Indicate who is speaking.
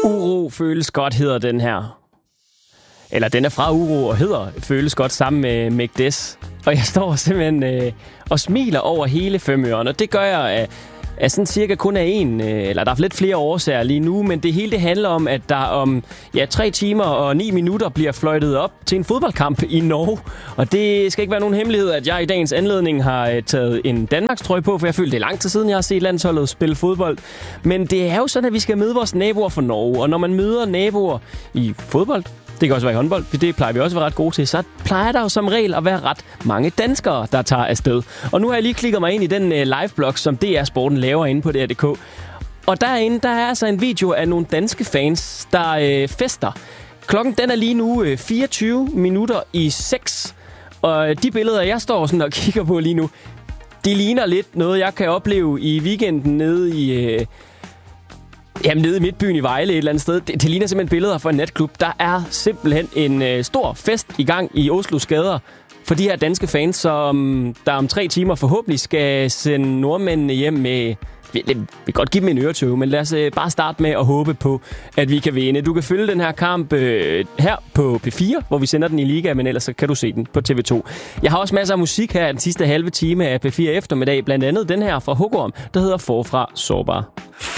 Speaker 1: Uro føles godt hedder den her. Eller den er fra Uro og hedder Føles godt sammen med Mægdes. Og jeg står simpelthen og smiler over hele Femøren. Og det gør jeg af sådan cirka kun af en, eller der er lidt flere årsager lige nu, men det hele det handler om, at der om 3 timer og 9 minutter bliver fløjtet op til en fodboldkamp i Norge. Og det skal ikke være nogen hemmelighed, at jeg i dagens anledning har taget en Danmarks trøje på, for jeg føler, det er lang tid siden, jeg har set landsholdet spille fodbold. Men det er jo sådan, at vi skal møde vores naboer fra Norge, og når man møder naboer i fodbold, det kan også være i håndbold, det plejer vi også at være ret gode til. Så plejer der jo som regel at være ret mange danskere, der tager afsted. Og nu har jeg lige klikket mig ind i den liveblog, som DR Sporten laver inde på DR.dk. Og derinde, der er altså en video af nogle danske fans, der fester. Klokken den er lige nu 24 minutter i 6. Og de billeder, jeg står sådan og kigger på lige nu, de ligner lidt noget, jeg kan opleve i weekenden nede i midtbyen i Vejle et eller andet sted. Det ligner simpelthen billeder fra en natklub. Der er simpelthen en stor fest i gang i Oslos gader for de her danske fans, som der om 3 timer forhåbentlig skal sende nordmændene hjem med... Vi kan godt give dem en øretøve, men lad os bare starte med at håbe på, at vi kan vinde. Du kan følge den her kamp her på P4, hvor vi sender den i Liga, men ellers så kan du se den på TV2. Jeg har også masser af musik her den sidste halve time af P4 eftermiddag, blandt andet den her fra Hugorm, der hedder Forfra Sårbar.